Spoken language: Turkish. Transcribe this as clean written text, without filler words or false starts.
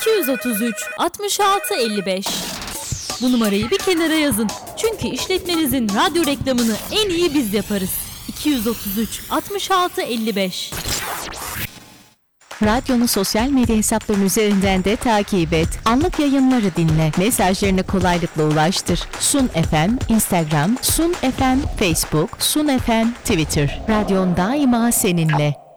233 66 55. Bu numarayı bir kenara yazın. Çünkü işletmenizin radyo reklamını en iyi biz yaparız. 233 66 55. Radyonu sosyal medya hesapları üzerinden de takip et. Anlık yayınları dinle. Mesajlarını kolaylıkla ulaştır. Sun FM Instagram, Sun FM Facebook, Sun FM Twitter. Radyon daima seninle.